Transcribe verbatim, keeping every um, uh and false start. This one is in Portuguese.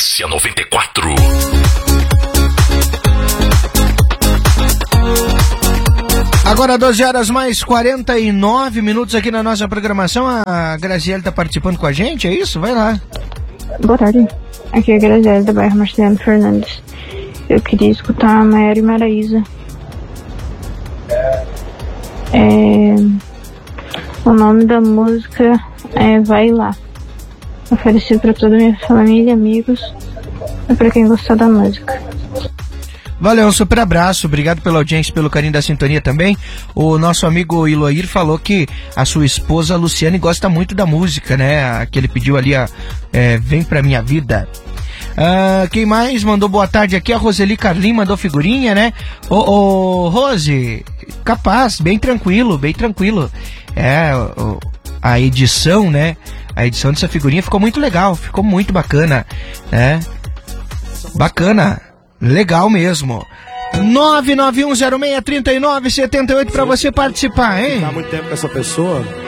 Frequência noventa e quatro. Agora doze horas mais quarenta e nove minutos aqui na nossa programação. A Graziele está participando com a gente, é isso? Vai lá. Boa tarde. Aqui é a Graziele da bairro Marcelo Fernandes. Eu queria escutar a Maiara e Maraísa. É... O nome da música é Vai Lá. Oferecido para toda a minha família, amigos e para quem gostar da música. Valeu, um super abraço, obrigado pela audiência, pelo carinho da sintonia também. O nosso amigo Iloir falou que a sua esposa Luciane gosta muito da música, né? Que ele pediu ali, a, é, Vem Pra Minha Vida. Ah, quem mais mandou boa tarde aqui? A Roseli Carlim mandou figurinha, né? Ô, ô Rose, capaz, bem tranquilo, bem tranquilo. É, o, a edição, né? A edição dessa figurinha ficou muito legal, ficou muito bacana, né? Bacana. Legal mesmo. nove nove um zero seis três nove sete oito pra você participar, hein? Ficar muito tempo com essa pessoa